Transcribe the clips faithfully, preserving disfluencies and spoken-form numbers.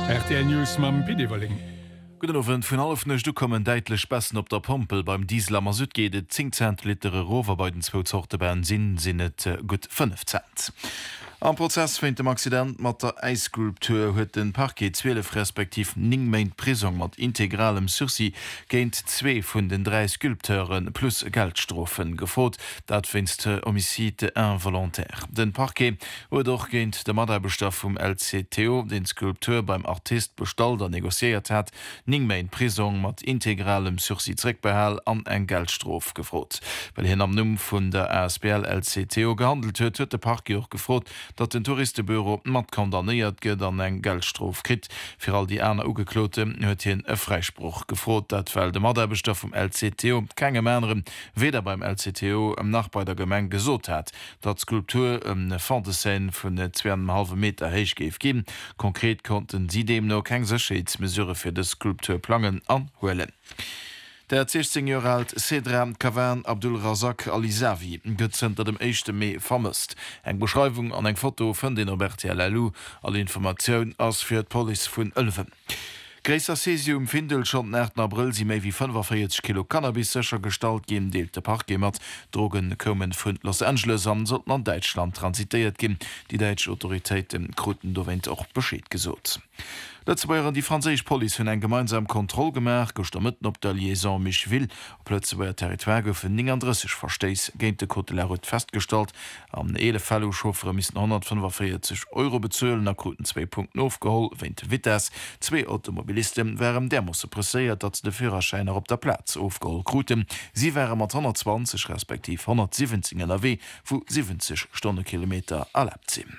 R T L News mam Pidewaling. Guten Abend, von allen du kommen deitlich besten op der Pompel beim Diesel am Süd geht zehn Cent Liter Rover bei den zwei Sorten beim Sinn sinnet äh, gut fünf Cent. Am Prozess fin dem Accident mat der Eisgroup-Tour huet den Parquet zwölf respektiv ning meint Prisung mat integralem Sursi géint zwee vun den drei Skulpteuren plus Geldstrofen gefot, dat finst Homicide involontaire. Den Parquet huet doch géint de Maderbestoff vum L C T O den Skulpteur beim Artist bestalder negociiert hat, ning meint Prisung mat integralem Sursi Zreckbehall an eng Geldstrof gefrot. Well hin am Numm vun der A S B L L C T O gehandelt huet, huet de Parquet auch gefrot, dat den Touristebüro mat kondamniert gët an eng Geldstrof krit. Fir all die Äner ugeklote huet hien e Freispruch gefrot, dat well de Maderbestoff vom L C T O keine Männeren weder beim L C T O am nach bei der Gemeng gesot hat, dat Skulptur um ne Fantesein vun de zwei Komma fünf Meter heich geef geben. Konkret konnten sie dem no keng Sicherheitsmesure fir de Skulpturplangen anhuelen. Der sechzehn Jahre alt Sedram Kavan Abdul Razak Alizavi gëtzenter dem ersten Mai vermisst. Eng Beschreibung an eng Foto vun den Robert Lalou, alle Informationen ass fir d Police vun Ölven. Gräser Cesium Findel schon den ersten April sie méi wie fünfundvierzig Kilo Cannabis secher Gestalt geben, deelt der Park gemert. Drogen kommen vun Los Angeles an, sollten an Deutschland transitiert gin. Die deutsche Autoritäten kruten dowent auch Bescheid gesot. Letzte waren die französische Police hun ein gemeinsam Kontrollgemerk gestammmitten op der Liaison Michville plötzlich bei der Territoire vun neununddreißig Versteis géint de Côte de la Route festgestellt. Am ele Fallchauffeur missen hundertfünfundvierzig Euro bezahlen, nach Kruten zwei Punkten aufgeholt, wennt Wittes. Zwei Automobilisten wären der musssse presséiert, dat de Führerscheiner op der Platz aufgeholt kruten. Sie wären mat hundertzwanzig respektiv hundertsiebzig L W wo siebzig Stundenkilometer erlaubt sind.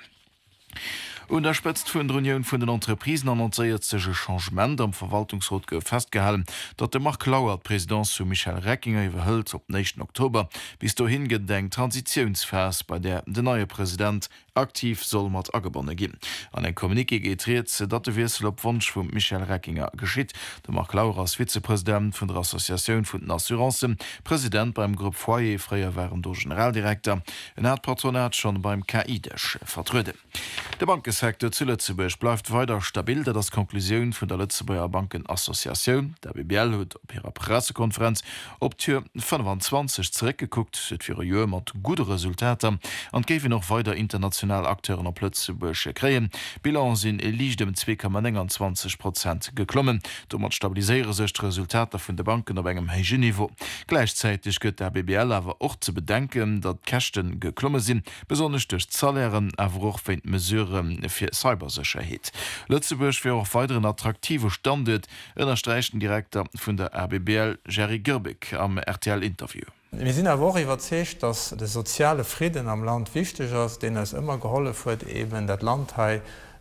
Und er spëtzt vun der Union vun den Entreprisen annonseiert sege Changement am Verwaltungsrat gouf festgehalten, dat de Mark Lauer Präsident zu Michael Reckinger iwwerhëlt op nächsten Oktober bis dohin gedenkt Transitionsphase, bei der de neue Präsident aktiv soll mat agebonne gin. An eng Kommuniké getreet se dat de Wirsel op Wunsch vum Michael Reckinger geschitt. De Mark Lauer als Vizepräsident vun der Assoziation vun den Assurancen, Präsident beim Gruppe Foyer, freier wären do Generaldirektor, en hat Patronat schon beim K I D E S vertröde. Der Banksektor zu Lützeburg bleibt weiter stabil, da das Konklusion von der Lützeburger Bankenassoziation, der B B L, hat auf ihrer Pressekonferenz ob Tür fünfundzwanzig zurückgeguckt, sind für ihr mit gute Resultate und geben noch weiter internationale Akteure nach Lützeburg kreen. Bilanz in liegt dem zwei Komma neunundzwanzig Prozent geklommen. Damit stabilisieren sich die Resultate von der Banken auf einem hohen Niveau. Gleichzeitig geht der B B L aber auch zu bedenken, dass Kästen geklommen sind, besonders durch Salären, aber auch wenn Mesuren fir Cybersicherheit. Lützeburg fir auch weiteren attraktive Standort ënnerstreichen Direktor vun der R B B L Jerry Girbig am R T L-Interview. Wir sind aber auch überzeugt, dass der soziale Frieden am Land wichtig ist, den es immer geholfen wird, eben das Land äh,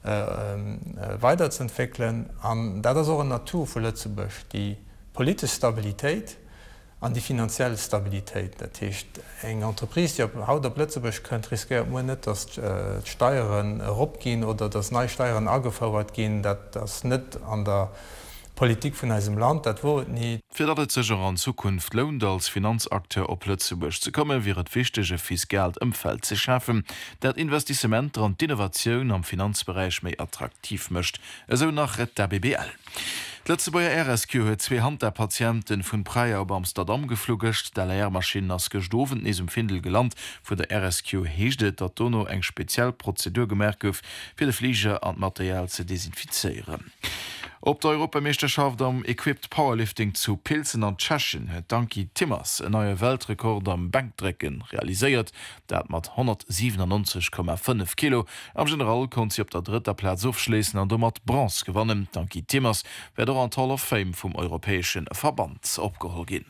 äh, weiterzuentwickeln. Und das ist auch eine Natur von Lützeburg, die politische Stabilität an die finanzielle Stabilität. Das heißt, eine Entreprise, die haut auf Lützeburg könnte riskieren, nicht, dass äh, die Steuern herabgehen oder dass neue Steuern angefordert gehen, dass das nicht an der Politik von unserem Land, das wird nicht. Für das es sich auch in Zukunft lohnt, als Finanzakteur auf Lützeburg zu kommen, wäre es wichtig, ein fiskales Umfeld zu schaffen, das Investitionen und die Innovation am Finanzbereich mehr attraktiv macht. So nach der B B L. Letzte bei der R S Q hat zwei Hand der Patienten von Praia auf Amsterdam geflugecht, der Leermaschine ist gestoven, ist im Findel gelandet. Für der R S Q heischte, dass Dono eine Spezialprozedur gemerkt hat, für die Flieger und Material zu desinfizieren. Op der Europameisterschaft am Equipped Powerlifting zu Pilsen an Tschechien hat Danki Timmers en neue Weltrekord am Bankdrecken realisiert, dat mat hundertsiebenundneunzig Komma fünf Kilo. Am General kon sie op der dritter Platz aufschließen an mat Bronze gewonnen. Danki Timmers werd an Hall of Fame vom Europäischen Verband opgeholt gin.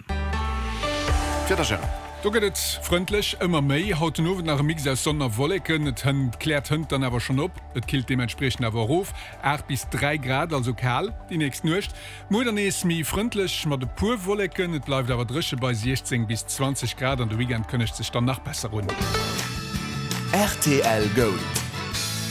Du geht es freundlich immer méi haut nowen nach Mix aus Sonderwolleken, et hun klärt hunt dann aber schon op, et killt dementsprechend aber Hof, acht bis drei Grad also kal, die nächst nucht. Modern is mi freundlich mat de pur Wolleken, et bleibt aber drische bei sechzehn bis zwanzig Grad an der Weekend könne ich sich dann nach besser run. R T L Gold.